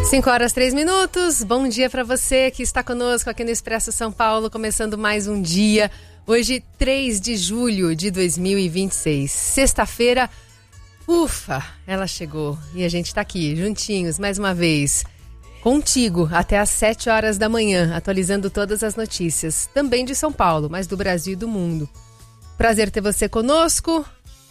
5:03. Bom dia para você que está conosco aqui no Expresso São Paulo, começando mais um dia. Hoje, 3 de julho de 2026, sexta-feira. Ufa, ela chegou e a gente está aqui juntinhos mais uma vez contigo até às 7 horas da manhã, atualizando todas as notícias, também de São Paulo, mas do Brasil e do mundo. Prazer ter você conosco.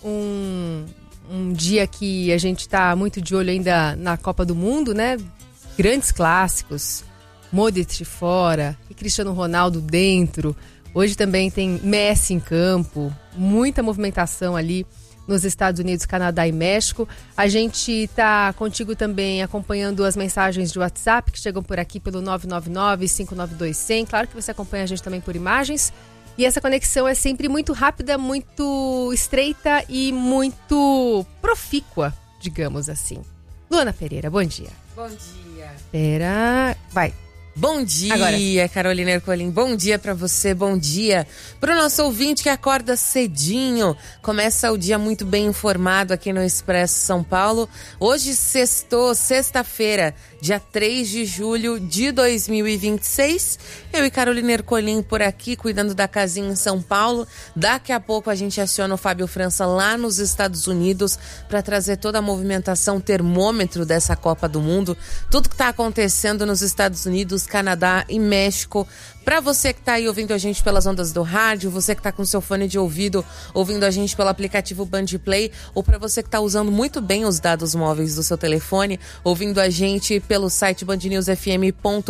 Um dia que a gente está muito de olho ainda na Copa do Mundo, né? Grandes clássicos, Modric fora e Cristiano Ronaldo dentro. Hoje também tem Messi em campo, muita movimentação ali nos Estados Unidos, Canadá e México. A gente está contigo também acompanhando as mensagens de WhatsApp que chegam por aqui pelo 999-592-100. Claro que você acompanha a gente também por imagens. E essa conexão é sempre muito rápida, muito estreita e muito profícua, digamos assim. Luana Pereira, bom dia. Bom dia. Vai. Bom dia, agora. Carolina Ercolim. Bom dia pra você, bom dia pro nosso ouvinte que acorda cedinho. Começa o dia muito bem informado aqui no Expresso São Paulo. Hoje sextou, sexta-feira, dia 3 de julho de 2026. Eu e Carolina Ercolim por aqui, cuidando da casinha em São Paulo. Daqui a pouco a gente aciona o Fábio França lá nos Estados Unidos para trazer toda a movimentação, termômetro dessa Copa do Mundo. Tudo que tá acontecendo nos Estados Unidos, Canadá e México. Para você que tá aí ouvindo a gente pelas ondas do rádio, você que tá com seu fone de ouvido ouvindo a gente pelo aplicativo Bandplay, ou para você que tá usando muito bem os dados móveis do seu telefone, ouvindo a gente pelo site bandnewsfm.com.br.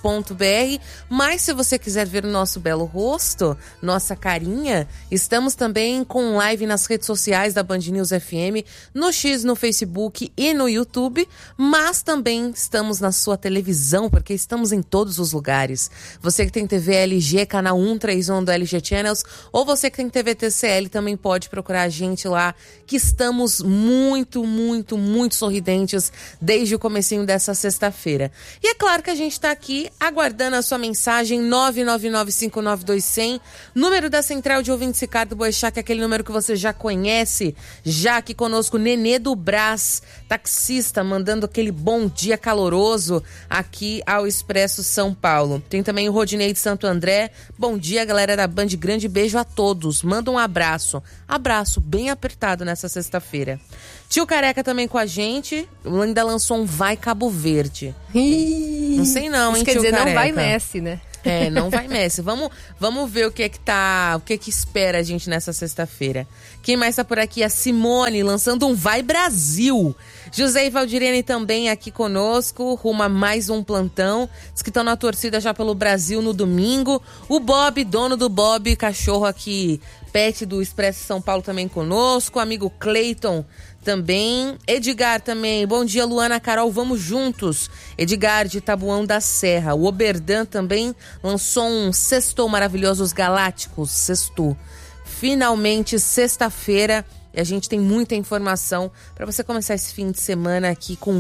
Mas se você quiser ver o nosso belo rosto, nossa carinha, estamos também com live nas redes sociais da Band News FM, no X, no Facebook e no YouTube, mas também estamos na sua televisão, porque estamos em todos os lugares. Você que tem TV LG, canal 131 do LG Channels, ou você que tem TV TCL também pode procurar a gente lá, que estamos muito, muito, muito sorridentes desde o comecinho dessa sexta-feira. E é claro que a gente está aqui aguardando a sua mensagem, 999-592-100, número da Central de Ouvintes Ricardo Boechat, que é aquele número que você já conhece, já aqui conosco, Nenê do Brás, taxista, mandando aquele bom dia caloroso aqui ao Expresso São Paulo. Tem também o Rodinei de Santo André. Bom dia, galera da Band. Grande beijo a todos. Manda um abraço. Abraço bem apertado nessa sexta-feira. Tio Careca também com a gente. Ainda lançou um Vai Cabo Verde. Não sei não, hein, quer tio dizer, Careca. não vai Messi, né? É, não vai Messi. Vamos ver o que que espera a gente nessa sexta-feira. Quem mais tá por aqui? A Simone, lançando um Vai Brasil. José e Valdirene também aqui conosco, rumo a mais um plantão. Diz que estão na torcida já pelo Brasil no domingo. O Bob, dono do Bob, cachorro aqui, pet do Expresso São Paulo também conosco. O amigo Cleiton também. Edgar também. Bom dia, Luana, Carol, vamos juntos. Edgar de Tabuão da Serra. O Oberdan também lançou um Sextou Maravilhoso, os Galácticos. Sextou. Finalmente, sexta-feira. E a gente tem muita informação para você começar esse fim de semana aqui com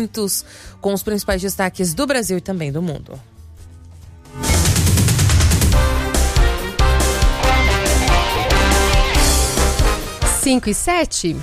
os principais destaques do Brasil e também do mundo. 5:07.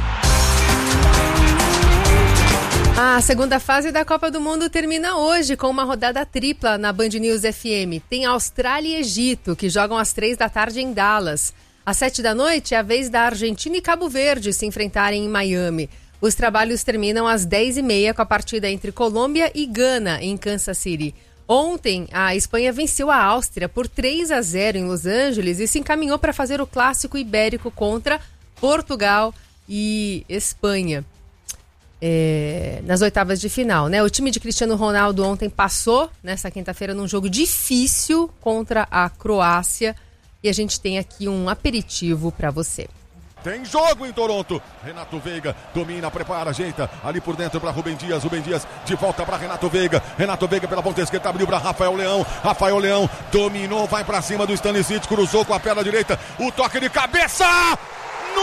A segunda fase da Copa do Mundo termina hoje com uma rodada tripla na Band News FM. Tem Austrália e Egito, que jogam às 3 da tarde em Dallas. Às 7 da noite é a vez da Argentina e Cabo Verde se enfrentarem em Miami. Os trabalhos terminam às 10h30 com a partida entre Colômbia e Gana, em Kansas City. Ontem, a Espanha venceu a Áustria por 3-0 em Los Angeles e se encaminhou para fazer o clássico ibérico contra Portugal e Espanha. Nas oitavas de final, né? O time de Cristiano Ronaldo ontem passou nessa quinta-feira num jogo difícil contra a Croácia. E a gente tem aqui um aperitivo para você. Tem jogo em Toronto. Renato Veiga domina, prepara, ajeita ali por dentro para Rubem Dias. Rubem Dias de volta para Renato Veiga. Renato Veiga pela ponta esquerda abriu para Rafael Leão. Rafael Leão dominou, vai para cima do Stanisic, cruzou com a perna direita. O toque de cabeça!